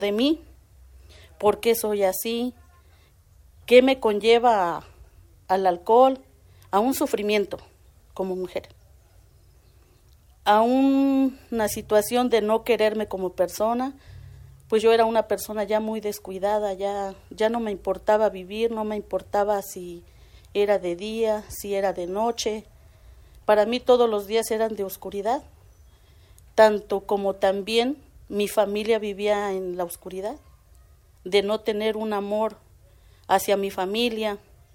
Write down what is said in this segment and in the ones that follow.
de mí, por qué soy así, qué me conlleva al alcohol, a un sufrimiento como mujer, a una situación de no quererme como persona, pues yo era una persona ya muy descuidada, ya no me importaba vivir, no me importaba si era de día, si era de noche. Para mí todos los días eran de oscuridad, tanto como también mi familia vivía en la oscuridad, de no tener un amor hacia mi familia.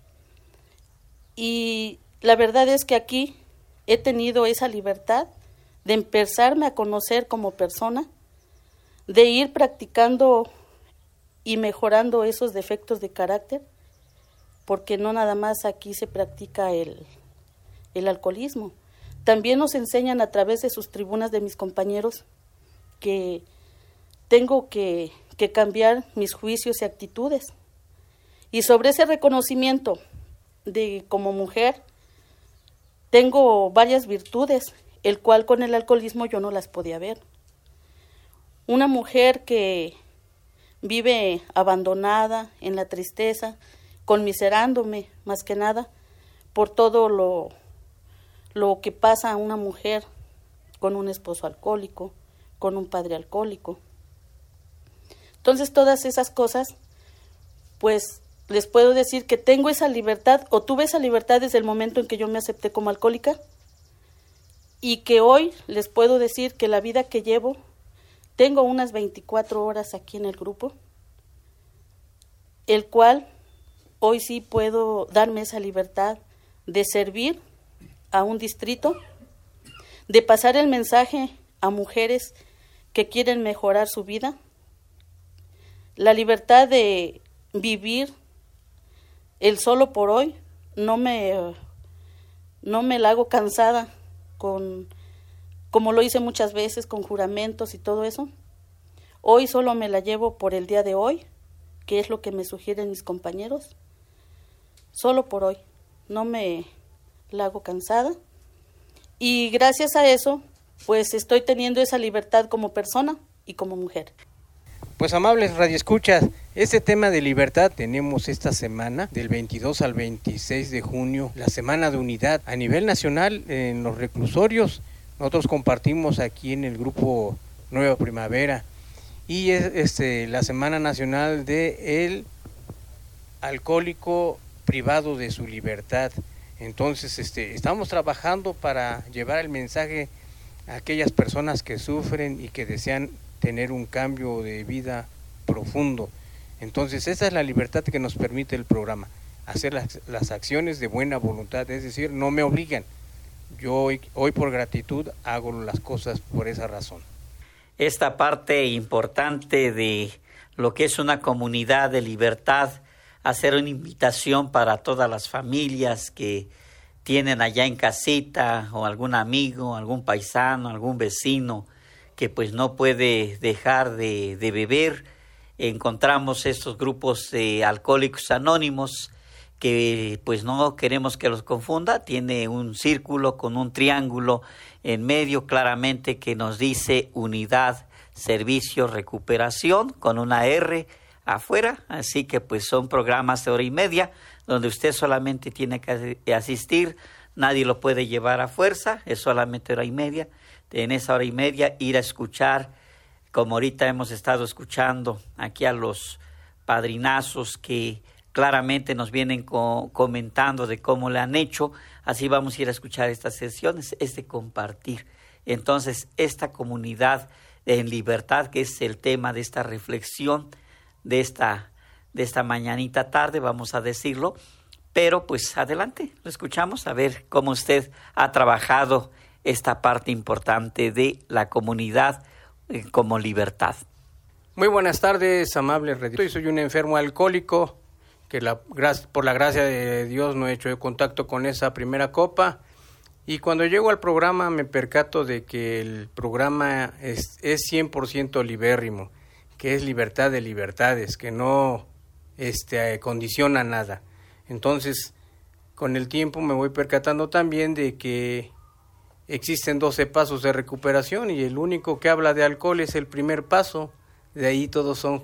Y la verdad es que aquí he tenido esa libertad de empezarme a conocer como persona, de ir practicando y mejorando esos defectos de carácter, porque no nada más aquí se practica el alcoholismo. También nos enseñan a través de sus tribunas de mis compañeros que tengo que cambiar mis juicios y actitudes. Y sobre ese reconocimiento de como mujer, tengo varias virtudes, el cual con el alcoholismo yo no las podía ver. Una mujer que vive abandonada, en la tristeza, conmiserándome más que nada por todo lo que pasa a una mujer con un esposo alcohólico, con un padre alcohólico. Entonces todas esas cosas, pues les puedo decir que tengo esa libertad, o tuve esa libertad desde el momento en que yo me acepté como alcohólica, y que hoy les puedo decir que la vida que llevo, tengo unas 24 horas aquí en el grupo, el cual hoy sí puedo darme esa libertad de servir a un distrito, de pasar el mensaje a mujeres que quieren mejorar su vida, la libertad de vivir el solo por hoy, no me la hago cansada como lo hice muchas veces con juramentos y todo eso. Hoy solo me la llevo por el día de hoy, que es lo que me sugieren mis compañeros, solo por hoy, no me la hago cansada, y gracias a eso pues estoy teniendo esa libertad como persona y como mujer. Pues amables radioescuchas, este tema de libertad tenemos esta semana, del 22 al 26 de junio, la Semana de Unidad a nivel nacional en los reclusorios. Nosotros compartimos aquí en el grupo Nueva Primavera, y es la Semana Nacional de el alcohólico privado de su libertad. Entonces estamos trabajando para llevar el mensaje a aquellas personas que sufren y que desean tener un cambio de vida profundo. Entonces esa es la libertad que nos permite el programa, hacer las acciones de buena voluntad, es decir, no me obligan. Yo hoy por gratitud hago las cosas por esa razón. Esta parte importante de lo que es una comunidad de libertad, hacer una invitación para todas las familias que tienen allá en casita, o algún amigo, algún paisano, algún vecino que pues no puede dejar de beber. Encontramos estos grupos de alcohólicos anónimos que pues no queremos que los confunda. Tiene un círculo con un triángulo en medio claramente que nos dice unidad, servicio, recuperación, con una R afuera. Así que pues son programas de 1:30 donde usted solamente tiene que asistir, nadie lo puede llevar a fuerza, es solamente 1:30. En esa 1:30 ir a escuchar, como ahorita hemos estado escuchando aquí a los padrinazos que claramente nos vienen comentando de cómo le han hecho. Así vamos a ir a escuchar estas sesiones, compartir. Entonces, esta comunidad en libertad, que es el tema de esta reflexión, de esta mañanita tarde, vamos a decirlo. Pero pues adelante, lo escuchamos, a ver cómo usted ha trabajado esta parte importante de la comunidad como libertad. Muy buenas tardes, amables reditores. Soy un enfermo alcohólico que por la gracia de Dios no he hecho contacto con esa primera copa, y cuando llego al programa me percato de que el programa es 100% libérrimo, que es libertad de libertades, que no condiciona nada. Entonces, con el tiempo me voy percatando también de que existen 12 pasos de recuperación, y el único que habla de alcohol es el primer paso. De ahí todos son